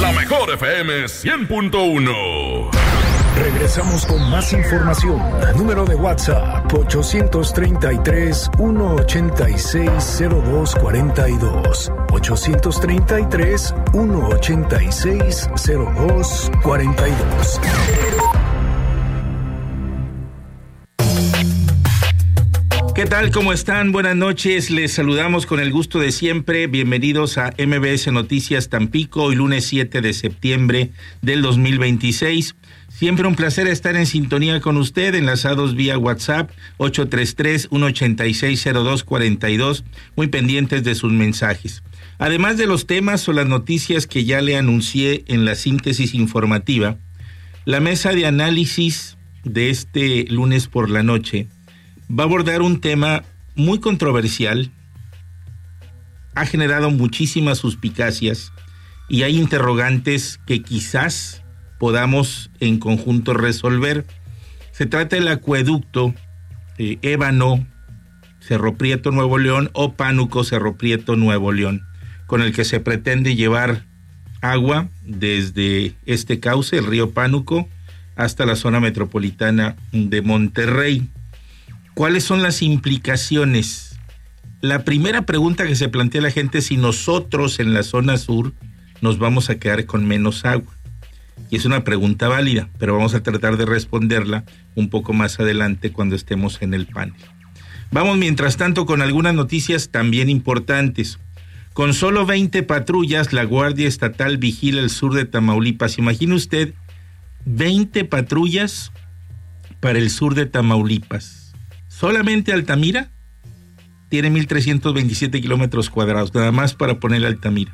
La mejor FM 100.1. Regresamos con más información. Número de WhatsApp 833-186-0242. 833-186-0242. ¿Qué tal? ¿Cómo están? Buenas noches. Les saludamos con el gusto de siempre. Bienvenidos a MBS Noticias Tampico, hoy lunes 7 de septiembre del 2026. Siempre un placer estar en sintonía con usted, enlazados vía WhatsApp 833-186-0242, muy pendientes de sus mensajes. Además de los temas o las noticias que ya le anuncié en la síntesis informativa, la mesa de análisis de este lunes por la noche va a abordar un tema muy controversial, ha generado muchísimas suspicacias y hay interrogantes que quizás podamos en conjunto resolver. Se trata del acueducto Ébano, Cerro Prieto, Nuevo León, o Pánuco, Cerro Prieto, Nuevo León, con el que se pretende llevar agua desde este cauce, el río Pánuco, hasta la zona metropolitana de Monterrey. ¿Cuáles son las implicaciones? La primera pregunta que se plantea la gente es si nosotros en la zona sur nos vamos a quedar con menos agua. Y es una pregunta válida, pero vamos a tratar de responderla un poco más adelante cuando estemos en el panel. Vamos mientras tanto con algunas noticias también importantes. Con solo 20 patrullas, la Guardia Estatal vigila el sur de Tamaulipas. Imagine usted 20 patrullas para el sur de Tamaulipas. Solamente Altamira tiene 1,327 kilómetros cuadrados, nada más para poner Altamira.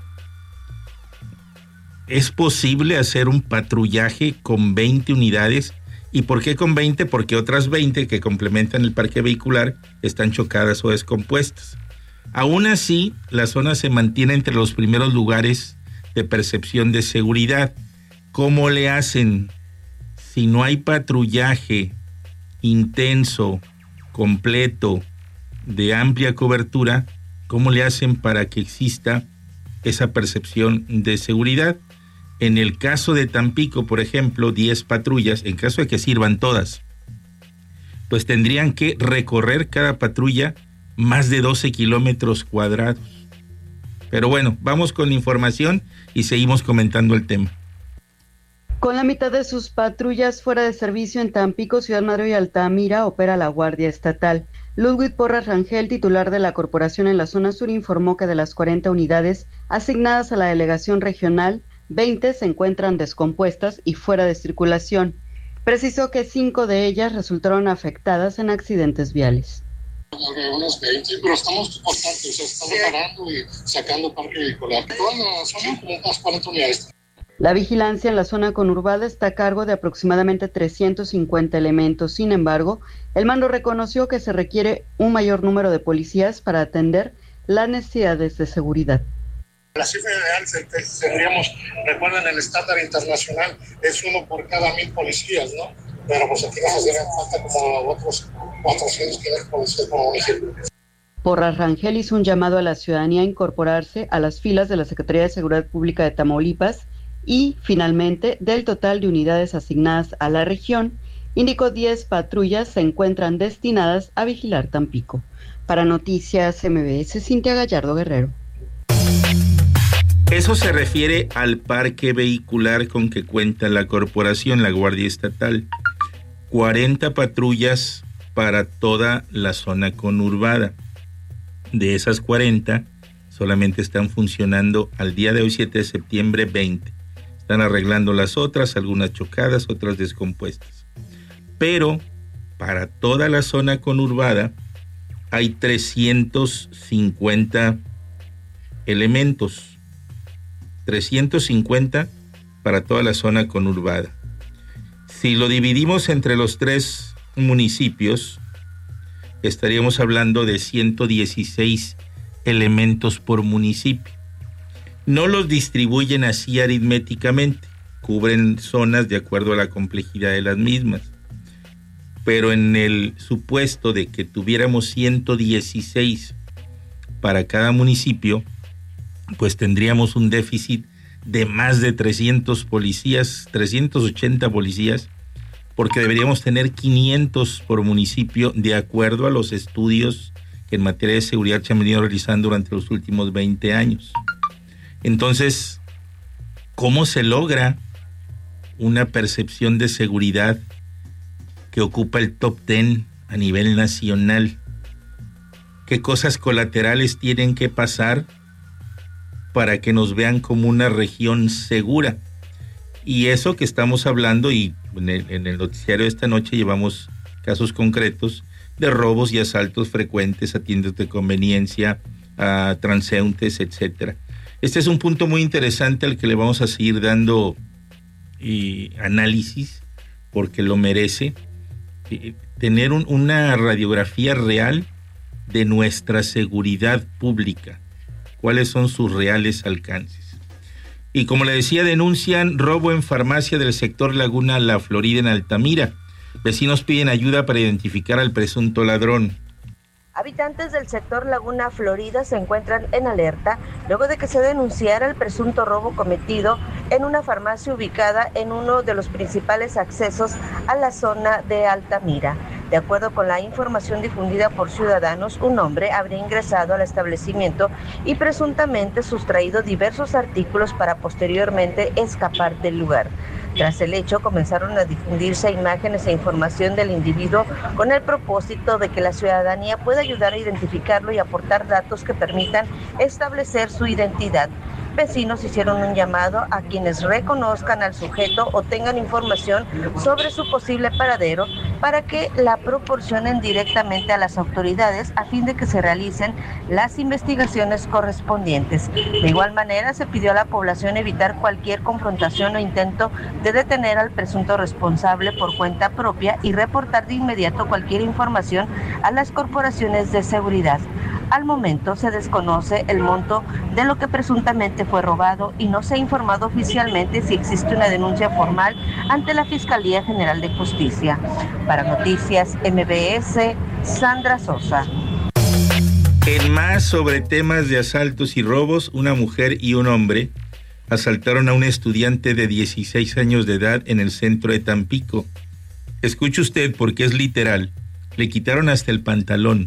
¿Es posible hacer un patrullaje con 20 unidades? ¿Y por qué con 20? Porque otras 20 que complementan el parque vehicular están chocadas o descompuestas. Aún así, la zona se mantiene entre los primeros lugares de percepción de seguridad. ¿Cómo le hacen? Si no hay patrullaje intenso, completo, de amplia cobertura, ¿cómo le hacen para que exista esa percepción de seguridad? En el caso de Tampico, por ejemplo, 10 patrullas, en caso de que sirvan todas, pues tendrían que recorrer cada patrulla más de 12 kilómetros cuadrados. Pero bueno, vamos con la información y seguimos comentando el tema. Con la mitad de sus patrullas fuera de servicio en Tampico, Ciudad Madero y Altamira, opera la Guardia Estatal. Ludwig Porras Rangel, titular de la corporación en la zona sur, informó que de las 40 unidades asignadas a la delegación regional, 20 se encuentran descompuestas y fuera de circulación. Precisó que 5 de ellas resultaron afectadas en accidentes viales. Unos 20, pero estamos constantes, estamos parando y sacando parque vehicular. Toda la zona como unas 40 unidades. La vigilancia en la zona conurbada está a cargo de aproximadamente 350 elementos. Sin embargo, el mando reconoció que se requiere un mayor número de policías para atender las necesidades de seguridad. La cifra ideal tendríamos, recuerden, el estándar internacional es 1 por cada 1,000 policías, ¿no? Pero pues aquí nos hacían falta como otros 400 policías por municipio. Porras Rangel hizo un llamado a la ciudadanía a incorporarse a las filas de la Secretaría de Seguridad Pública de Tamaulipas y, finalmente, del total de unidades asignadas a la región, indicó 10 patrullas se encuentran destinadas a vigilar Tampico. Para Noticias MBS, Cintia Gallardo Guerrero. Eso se refiere al parque vehicular con que cuenta la corporación, la Guardia Estatal. 40 patrullas para toda la zona conurbada. De esas 40, solamente están funcionando al día de hoy, 7 de septiembre, 20. Están arreglando las otras, algunas chocadas, otras descompuestas. Pero para toda la zona conurbada hay 350 elementos. 350 para toda la zona conurbada. Si lo dividimos entre los 3 municipios, estaríamos hablando de 116 elementos por municipio. No los distribuyen así aritméticamente, cubren zonas de acuerdo a la complejidad de las mismas. Pero en el supuesto de que tuviéramos 116 para cada municipio, pues tendríamos un déficit de más de 300 policías, 380 policías, porque deberíamos tener 500 por municipio, de acuerdo a los estudios que en materia de seguridad se han venido realizando durante los últimos 20 años. Entonces, ¿cómo se logra una percepción de seguridad que ocupa el top 10 a nivel nacional? ¿Qué cosas colaterales tienen que pasar para que nos vean como una región segura? Y eso que estamos hablando, y en el noticiario de esta noche llevamos casos concretos de robos y asaltos frecuentes a tiendas de conveniencia, a transeúntes, etcétera. Este es un punto muy interesante al que le vamos a seguir dando análisis, porque lo merece. Tener una radiografía real de nuestra seguridad pública, cuáles son sus reales alcances. Y como le decía, denuncian robo en farmacia del sector Laguna La Florida en Altamira. Vecinos piden ayuda para identificar al presunto ladrón. Habitantes del sector Laguna Florida se encuentran en alerta luego de que se denunciara el presunto robo cometido en una farmacia ubicada en uno de los principales accesos a la zona de Altamira. De acuerdo con la información difundida por ciudadanos, un hombre habría ingresado al establecimiento y presuntamente sustraído diversos artículos para posteriormente escapar del lugar. Tras el hecho, comenzaron a difundirse imágenes e información del individuo con el propósito de que la ciudadanía pueda ayudar a identificarlo y aportar datos que permitan establecer su identidad. Vecinos hicieron un llamado a quienes reconozcan al sujeto o tengan información sobre su posible paradero para que la proporcionen directamente a las autoridades a fin de que se realicen las investigaciones correspondientes. De igual manera, se pidió a la población evitar cualquier confrontación o intento de detener al presunto responsable por cuenta propia y reportar de inmediato cualquier información a las corporaciones de seguridad. Al momento se desconoce el monto de lo que presuntamente fue robado y no se ha informado oficialmente si existe una denuncia formal ante la Fiscalía General de Justicia. Para Noticias MBS, Sandra Sosa. En más sobre temas de asaltos y robos, una mujer y un hombre asaltaron a un estudiante de 16 años de edad en el centro de Tampico. Escuche usted porque es literal. Le quitaron hasta el pantalón.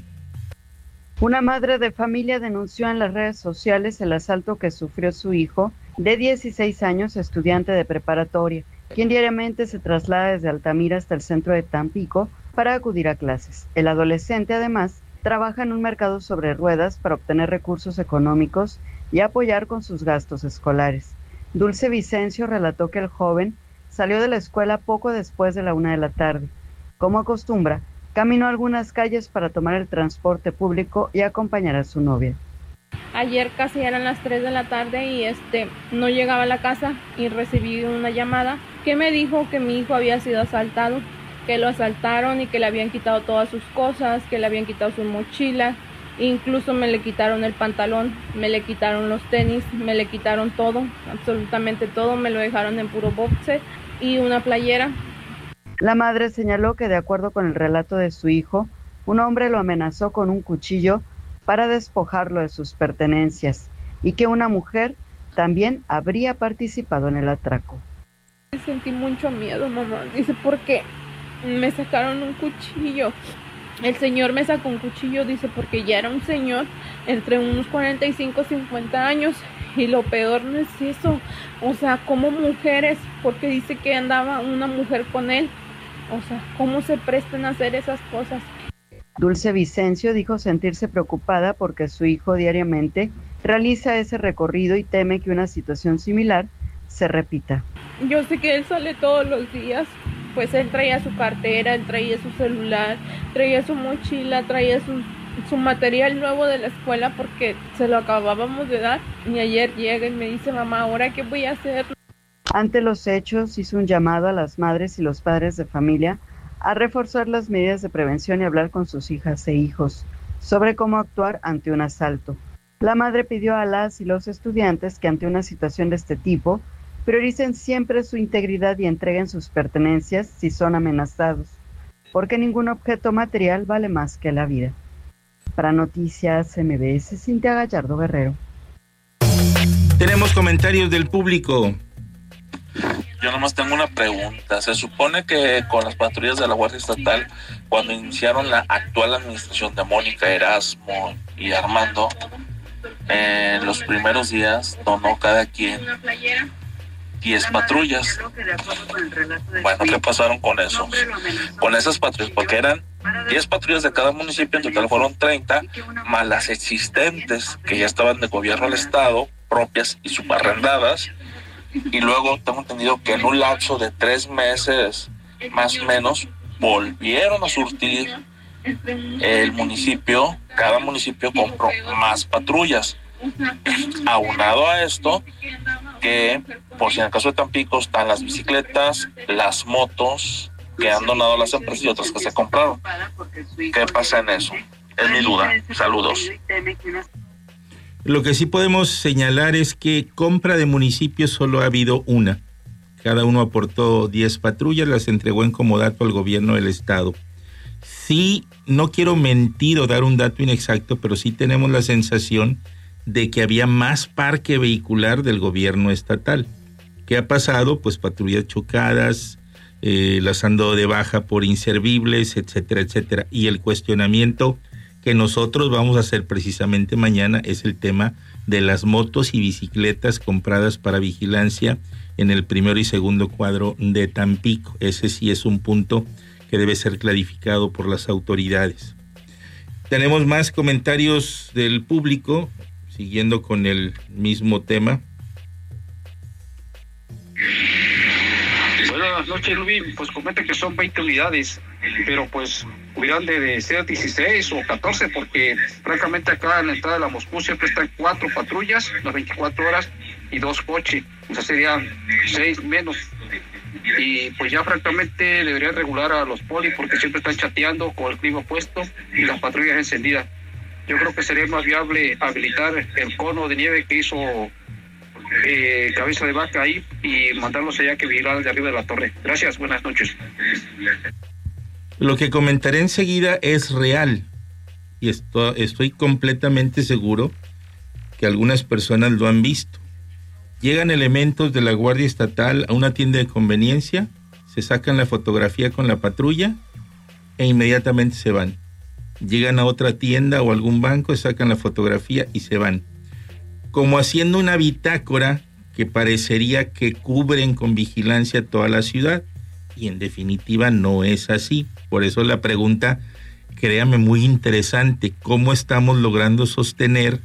Una madre de familia denunció en las redes sociales el asalto que sufrió su hijo de 16 años, estudiante de preparatoria, quien diariamente se traslada desde Altamira hasta el centro de Tampico para acudir a clases. El adolescente, además, trabaja en un mercado sobre ruedas para obtener recursos económicos y apoyar con sus gastos escolares. Dulce Vicencio relató que el joven salió de la escuela poco después de la 1 de la tarde. Como acostumbra, caminó algunas calles para tomar el transporte público y acompañar a su novia. Ayer casi eran las 3 de la tarde y no llegaba a la casa y recibí una llamada que me dijo que mi hijo había sido asaltado, que lo asaltaron y que le habían quitado todas sus cosas, que le habían quitado su mochila, incluso me le quitaron el pantalón, me le quitaron los tenis, me le quitaron todo, absolutamente todo, me lo dejaron en puro boxer y una playera. La madre señaló que, de acuerdo con el relato de su hijo, un hombre lo amenazó con un cuchillo para despojarlo de sus pertenencias y que una mujer también habría participado en el atraco. Sentí mucho miedo, mamá. Dice, porque me sacaron un cuchillo. El señor me sacó un cuchillo, dice, porque ya era un señor entre unos 45 y 50 años. Y lo peor no es eso. O sea, como mujeres, porque dice que andaba una mujer con él. O sea, ¿cómo se prestan a hacer esas cosas? Dulce Vicencio dijo sentirse preocupada porque su hijo diariamente realiza ese recorrido y teme que una situación similar se repita. Yo sé que él sale todos los días, pues él traía su cartera, él traía su celular, traía su mochila, traía su material nuevo de la escuela porque se lo acabábamos de dar. Y ayer llega y me dice, mamá, ¿ahora qué voy a hacer? Ante los hechos, hizo un llamado a las madres y los padres de familia a reforzar las medidas de prevención y hablar con sus hijas e hijos sobre cómo actuar ante un asalto. La madre pidió a las y los estudiantes que ante una situación de este tipo prioricen siempre su integridad y entreguen sus pertenencias si son amenazados, porque ningún objeto material vale más que la vida. Para Noticias MBS, Cintia Gallardo Guerrero. Tenemos comentarios del público. Yo nomás tengo una pregunta. Se supone que con las patrullas de la Guardia Estatal, cuando iniciaron la actual administración de Mónica, Erasmo y Armando, en los primeros días donó cada quien 10 patrullas. Bueno, ¿qué pasaron con eso? Con esas patrullas, porque eran 10 patrullas de cada municipio, en total fueron 30, más las existentes que ya estaban de gobierno del estado, propias y subarrendadas. Y luego tengo entendido que en un lapso de 3 meses, más o menos, volvieron a surtir el municipio. Cada municipio compró más patrullas. Aunado a esto, que por si en el caso de Tampico están las bicicletas, las motos que han donado las empresas y otras que se compraron. ¿Qué pasa en eso? Es mi duda. Saludos. Lo que sí podemos señalar es que compra de municipios solo ha habido una. Cada uno aportó 10 patrullas, las entregó en comodato al gobierno del estado. Sí, no quiero mentir o dar un dato inexacto, pero sí tenemos la sensación de que había más parque vehicular del gobierno estatal. ¿Qué ha pasado? Pues patrullas chocadas, las han dado de baja por inservibles, etcétera, etcétera. Y el cuestionamiento que nosotros vamos a hacer precisamente mañana es el tema de las motos y bicicletas compradas para vigilancia en el primero y segundo cuadro de Tampico. Ese sí es un punto que debe ser clarificado por las autoridades. Tenemos más comentarios del público, siguiendo con el mismo tema. Buenas noches, Rubín. Pues comenta que son 20 unidades, pero pues hubieran de ser 16 o 14, porque francamente acá en la entrada de la Moscú siempre están 4 patrullas, las 24 horas, y 2 coches. O sea, serían 6 menos. Y pues ya francamente deberían regular a los polis, porque siempre están chateando con el clima puesto y las patrullas encendidas. Yo creo que sería más viable habilitar el cono de nieve que hizo Cabeza de Vaca ahí y mandarlos allá que vigilar de arriba de la torre. Gracias, buenas noches. Lo que comentaré enseguida es real y estoy completamente seguro que algunas personas lo han visto. Llegan elementos de la Guardia Estatal a una tienda de conveniencia, se sacan la fotografía con la patrulla e inmediatamente se van. Llegan a otra tienda o algún banco, sacan la fotografía y se van. Como haciendo una bitácora que parecería que cubren con vigilancia toda la ciudad. Y en definitiva no es así. Por eso la pregunta, créame, muy interesante. ¿Cómo estamos logrando sostener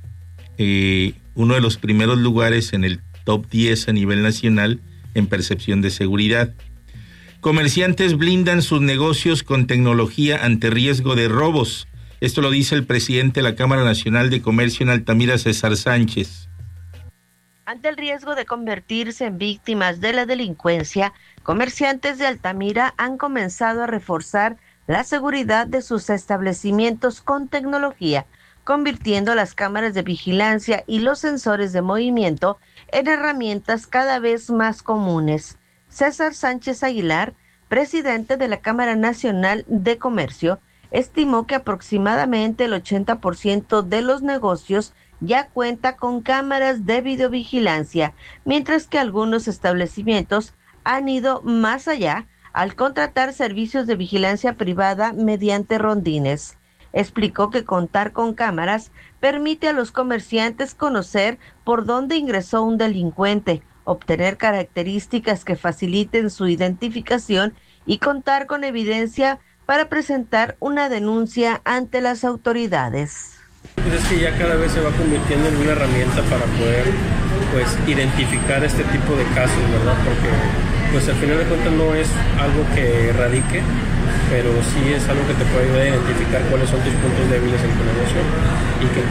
uno de los primeros lugares en el top 10 a nivel nacional en percepción de seguridad? Comerciantes blindan sus negocios con tecnología ante riesgo de robos. Esto lo dice el presidente de la Cámara Nacional de Comercio en Altamira, César Sánchez. Ante el riesgo de convertirse en víctimas de la delincuencia, comerciantes de Altamira han comenzado a reforzar la seguridad de sus establecimientos con tecnología, convirtiendo las cámaras de vigilancia y los sensores de movimiento en herramientas cada vez más comunes. César Sánchez Aguilar, presidente de la Cámara Nacional de Comercio, estimó que aproximadamente el 80% de los negocios ya cuenta con cámaras de videovigilancia, mientras que algunos establecimientos han ido más allá al contratar servicios de vigilancia privada mediante rondines. Explicó que contar con cámaras permite a los comerciantes conocer por dónde ingresó un delincuente, obtener características que faciliten su identificación y contar con evidencia para presentar una denuncia ante las autoridades. Pues es que ya cada vez se va convirtiendo en una herramienta para poder identificar este tipo de casos, ¿verdad? Porque pues al final de cuentas no es algo que erradique, pero sí es algo que te puede ayudar a identificar cuáles son tus puntos débiles en tu negocio y que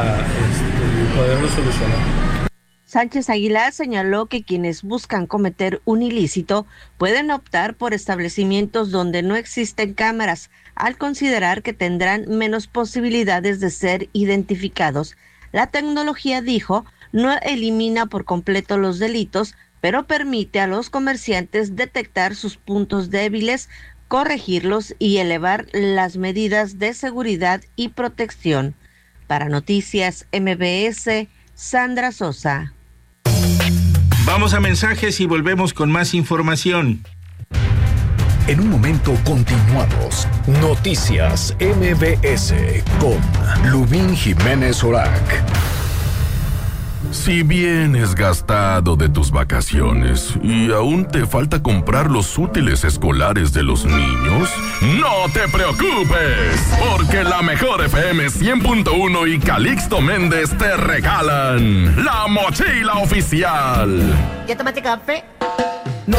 poderlo solucionar. Sánchez Aguilar señaló que quienes buscan cometer un ilícito pueden optar por establecimientos donde no existen cámaras, al considerar que tendrán menos posibilidades de ser identificados. La tecnología, dijo, no elimina por completo los delitos, pero permite a los comerciantes detectar sus puntos débiles, corregirlos y elevar las medidas de seguridad y protección. Para Noticias MBS, Sandra Sosa. Vamos a mensajes y volvemos con más información. En un momento continuamos. Noticias MBS con Lubín Jiménez Orac. Si vienes gastado de tus vacaciones y aún te falta comprar los útiles escolares de los niños, no te preocupes, porque la Mejor FM 100.1 y Calixto Méndez te regalan la mochila oficial. ¿Ya tomaste café? No.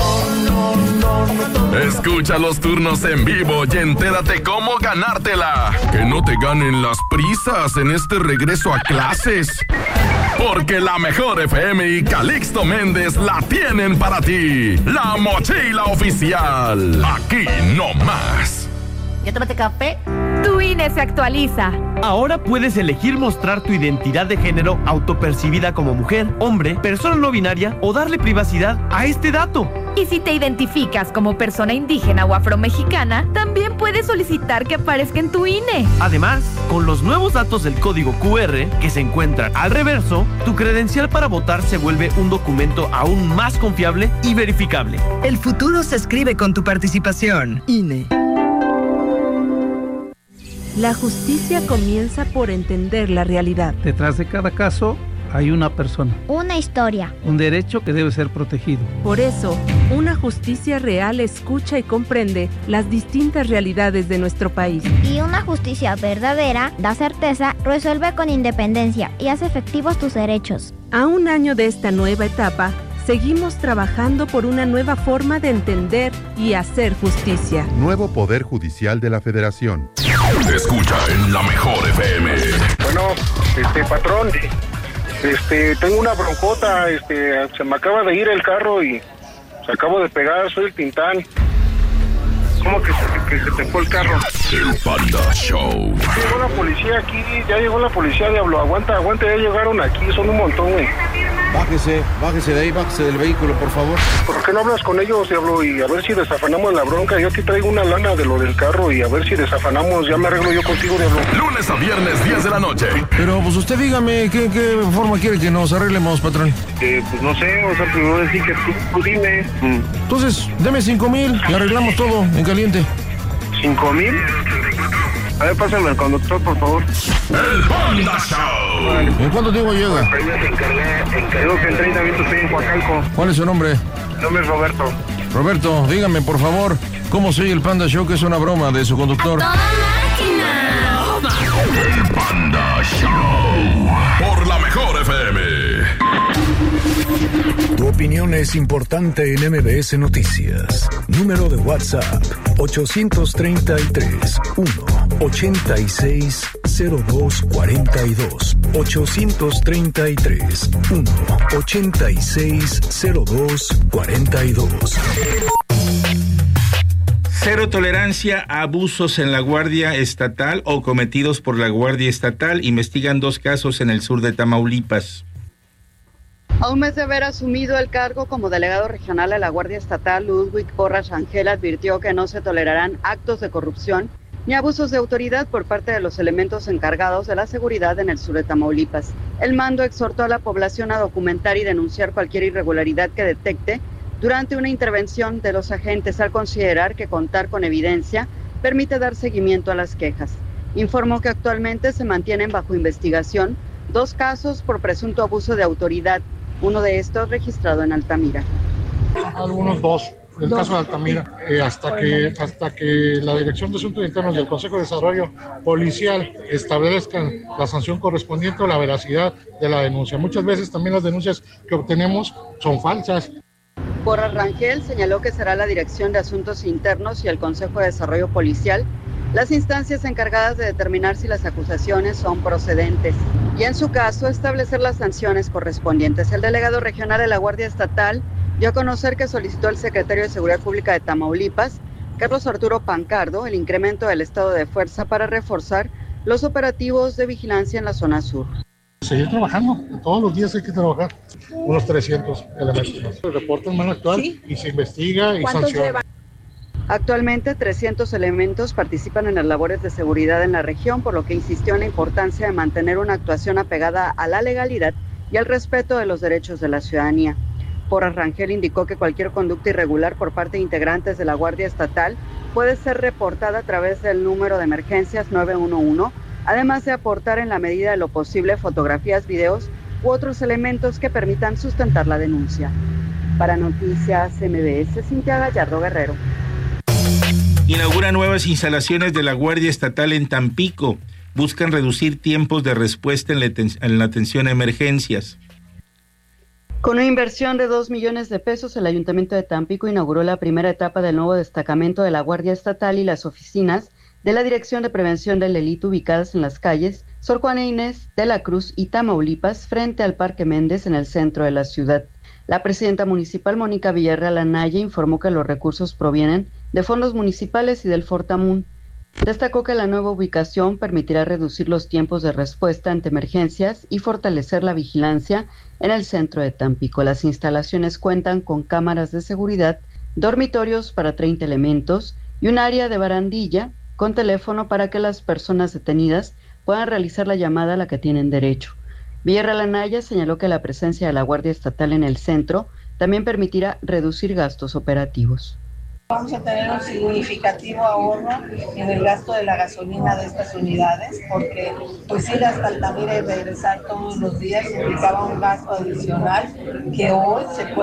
Escucha los turnos en vivo y entérate cómo ganártela. Que no te ganen las prisas en este regreso a clases. Porque la Mejor FM y Calixto Méndez la tienen para ti. La mochila oficial. Aquí no más. ¿Ya tomaste café? Tu INE se actualiza. Ahora puedes elegir mostrar tu identidad de género autopercibida como mujer, hombre, persona no binaria o darle privacidad a este dato. Y si te identificas como persona indígena o afromexicana, también puedes solicitar que aparezca en tu INE. Además, con los nuevos datos del código QR que se encuentran al reverso, tu credencial para votar se vuelve un documento aún más confiable y verificable. El futuro se escribe con tu participación. INE. La justicia comienza por entender la realidad. Detrás de cada caso hay una persona. Una historia. Un derecho que debe ser protegido. Por eso, una justicia real escucha y comprende las distintas realidades de nuestro país. Y una justicia verdadera da certeza, resuelve con independencia y hace efectivos tus derechos. A un año de esta nueva etapa, seguimos trabajando por una nueva forma de entender y hacer justicia. Nuevo Poder Judicial de la Federación. Escucha en la Mejor FM. Bueno, patrón, tengo una broncota, se me acaba de ir el carro y se acabo de pegar, soy el Tintán. ¿Cómo que se te fue el carro? El Panda Show. Llegó la policía aquí, ya llegó la policía, Diablo, aguanta, ya llegaron aquí, son un montón, güey. Bájese de ahí, bájese del vehículo, por favor. ¿Por qué no hablas con ellos, Diablo? Y a ver si desafanamos la bronca. Yo aquí traigo una lana de lo del carro y a ver si desafanamos. Ya me arreglo yo contigo, Diablo. Lunes a viernes, 10 de la noche. Pero pues usted dígame, ¿qué forma quiere que nos arreglemos, patrón? Pues no sé, o sea, primero decir que tú dime. Entonces, deme 5,000 y arreglamos todo en caliente. ¿5,000? A ver, pásame al conductor, por favor. El Panda Show. Vale. ¿En cuánto tiempo llega? Creo que en 30 minutos estoy en Coacalco. ¿Cuál es su nombre? Mi nombre es Roberto. Roberto, dígame, por favor, ¿cómo soy el Panda Show, que es una broma de su conductor? El Panda Show. Por la Mejor FM. Tu opinión es importante en MBS Noticias. Número de WhatsApp 833-186-0242. 833-186-0242. Cero tolerancia a abusos en la Guardia Estatal o cometidos por la Guardia Estatal. Investigan 2 casos en el sur de Tamaulipas. A un mes de haber asumido el cargo como delegado regional de la Guardia Estatal, Ludwig Porras Rangel advirtió que no se tolerarán actos de corrupción ni abusos de autoridad por parte de los elementos encargados de la seguridad en el sur de Tamaulipas. El mando exhortó a la población a documentar y denunciar cualquier irregularidad que detecte durante una intervención de los agentes, al considerar que contar con evidencia permite dar seguimiento a las quejas. Informó que actualmente se mantienen bajo investigación 2 casos por presunto abuso de autoridad, uno de estos registrado en Altamira. Algunos 2, el caso de Altamira, hasta que la Dirección de Asuntos Internos y el Consejo de Desarrollo Policial establezcan la sanción correspondiente o la veracidad de la denuncia. Muchas veces también las denuncias que obtenemos son falsas. Porras Rangel señaló que será la Dirección de Asuntos Internos y el Consejo de Desarrollo Policial las instancias encargadas de determinar si las acusaciones son procedentes y, en su caso, establecer las sanciones correspondientes. El delegado regional de la Guardia Estatal dio a conocer que solicitó al secretario de Seguridad Pública de Tamaulipas, Carlos Arturo Pancardo, el incremento del estado de fuerza para reforzar los operativos de vigilancia en la zona sur. Seguir trabajando, todos los días hay que trabajar, unos 300 elementos. Se reporta en mano actual y se investiga y sanciona. Actualmente 300 elementos participan en las labores de seguridad en la región, por lo que insistió en la importancia de mantener una actuación apegada a la legalidad y el respeto de los derechos de la ciudadanía. Porras Rangel indicó que cualquier conducta irregular por parte de integrantes de la Guardia Estatal puede ser reportada a través del número de emergencias 911, además de aportar en la medida de lo posible fotografías, videos u otros elementos que permitan sustentar la denuncia. Para Noticias MBS, Cintia Gallardo Guerrero. Inaugura nuevas instalaciones de la Guardia Estatal en Tampico. Buscan reducir tiempos de respuesta en la atención a emergencias. Con una inversión de 2 millones de pesos, el Ayuntamiento de Tampico inauguró la primera etapa del nuevo destacamento de la Guardia Estatal y las oficinas de la Dirección de Prevención del Delito ubicadas en las calles Sor Juana Inés de la Cruz y Tamaulipas, frente al Parque Méndez en el centro de la ciudad. La presidenta municipal, Mónica Villarreal Anaya, informó que los recursos provienen de fondos municipales y del Fortamun. Destacó que la nueva ubicación permitirá reducir los tiempos de respuesta ante emergencias y fortalecer la vigilancia en el centro de Tampico. Las instalaciones cuentan con cámaras de seguridad, dormitorios para 30 elementos y un área de barandilla con teléfono para que las personas detenidas puedan realizar la llamada a la que tienen derecho. Villarreal Anaya señaló que la presencia de la Guardia Estatal en el centro también permitirá reducir gastos operativos. Vamos a tener un significativo ahorro en el gasto de la gasolina de estas unidades, porque pues ir hasta Altamira y regresar todos los días implicaba un gasto adicional que hoy se puede